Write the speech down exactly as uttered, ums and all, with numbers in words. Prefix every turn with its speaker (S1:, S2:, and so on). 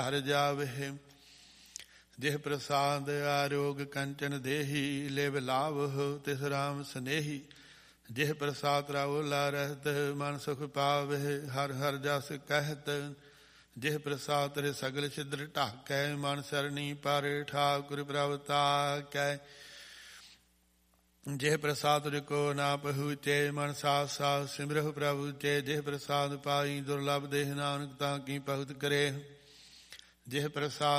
S1: ਹਰ ਜਾਵਹਿ। ਜਿਹ ਪ੍ਰਸਾਦ ਆਰੋਗ ਕੰਚਨ ਦੇਹੀ, ਲਿਵ ਲਾਵਹੁ ਤਿਸ ਰਾਮ ਸਨੇਹੀ। ਜਿਹ ਪ੍ਰਸਾਦ ਰਾਉਲਾ ਰਹਿਤ, ਮਨ ਸੁਖ ਪਾਵਹਿ, ਹਰ ਹਰ ਜਸ ਕਹਿਤ। ਜਿਹ ਪ੍ਰਸਾਦ ਤੇਰੇ ਸਗਲ ਛਿਦਰ ਢਾਕੈ, ਮਨ ਸਰਣੀ ਪਰ ਠਾਕੁਰ ਪ੍ਰਭ ਤਾਕੈ। ਜਿਹ ਪ੍ਰਸਾਦ ਕੋ ਨਾ ਪਹੁੰਚੇ, ਮਨ ਸਾਥ ਸਾਥ ਸਿਮਰਹੁ ਪ੍ਰਭੁ ਚੇ। ਜਿਹ ਪ੍ਰਸਾਦ ਪਾਈ ਦੁਰਲਭ ਦੇਹ, ਨਾਨਕ ਤਾਂ ਕੀ ਭਗਤ ਕਰੇ। ਜਿਹ ਪ੍ਰਸਾਦ